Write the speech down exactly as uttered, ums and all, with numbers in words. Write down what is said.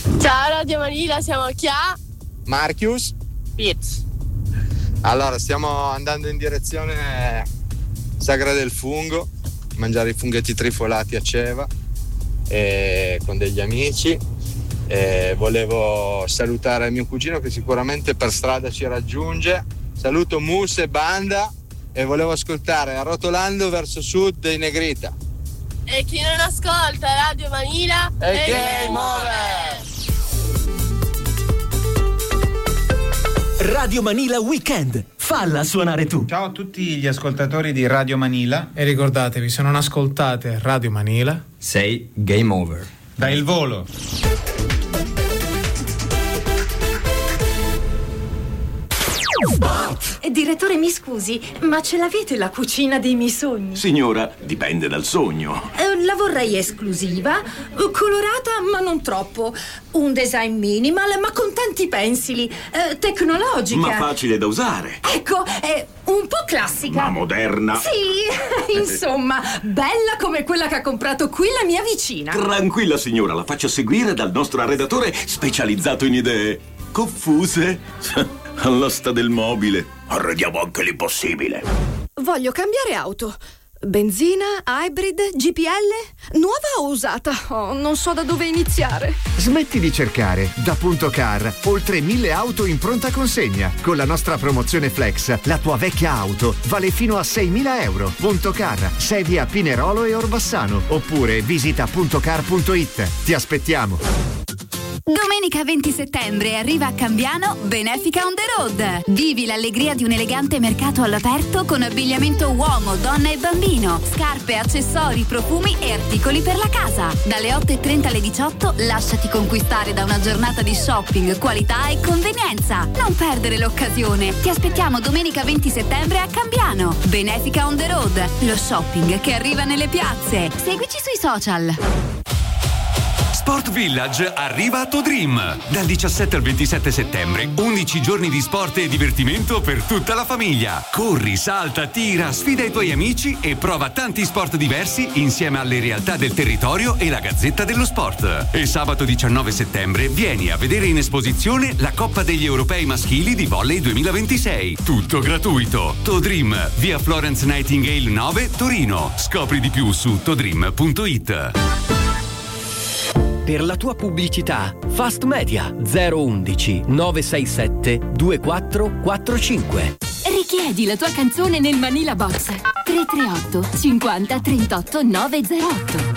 Ciao Radio Manila, siamo Chia, Marcus, Piz. Allora stiamo andando in direzione Sagra del Fungo, mangiare i funghetti trifolati a Ceva e con degli amici. E volevo salutare mio cugino che sicuramente per strada ci raggiunge. Saluto Mus e Banda e volevo ascoltare Arrotolando verso sud dei Negrita. E chi non ascolta Radio Manila è Game Over! Radio Manila Weekend, falla suonare tu. Ciao a tutti gli ascoltatori di Radio Manila. E ricordatevi, se non ascoltate Radio Manila, sei Game Over. Dai il volo. Direttore, mi scusi, ma ce l'avete la cucina dei miei sogni? Signora, dipende dal sogno. Eh, la vorrei esclusiva, colorata ma non troppo, un design minimal ma con tanti pensili, eh, tecnologica. Ma facile da usare. Ecco, è un po' classica. Ma moderna. Sì, insomma, bella come quella che ha comprato qui la mia vicina. Tranquilla signora, la faccio seguire dal nostro arredatore specializzato in idee confuse. All'asta del mobile. Arrediamo anche l'impossibile. Voglio cambiare auto. Benzina, hybrid, G P L? Nuova o usata? Oh, non so da dove iniziare. Smetti di cercare. Da Punto Car, oltre mille auto in pronta consegna. Con la nostra promozione Flex, la tua vecchia auto vale fino a seimila euro. Punto Car, sedi a Pinerolo e Orbassano. Oppure visita puntocar punto it. Ti aspettiamo. Domenica venti settembre arriva a Cambiano Benefica on the Road. Vivi l'allegria di un elegante mercato all'aperto con abbigliamento uomo, donna e bambino, scarpe, accessori, profumi e articoli per la casa. Dalle otto e trenta alle diciotto lasciati conquistare da una giornata di shopping, qualità e convenienza. Non perdere l'occasione. Ti aspettiamo domenica venti settembre a Cambiano. Benefica on the Road, lo shopping che arriva nelle piazze. Seguici sui social. Sport Village arriva a Todream. Dal diciassette al ventisette settembre, undici giorni di sport e divertimento per tutta la famiglia. Corri, salta, tira, sfida i tuoi amici e prova tanti sport diversi insieme alle realtà del territorio e la Gazzetta dello Sport. E sabato diciannove settembre vieni a vedere in esposizione la Coppa degli Europei Maschili di Volley duemilaventisei. Tutto gratuito. Todream, via Florence Nightingale nove, Torino. Scopri di più su todream punto it. Per la tua pubblicità, Fast Media zero undici nove sei sette due quattro quattro cinque. Richiedi la tua canzone nel Manila Box tre tre otto cinquanta trentotto nove zero otto.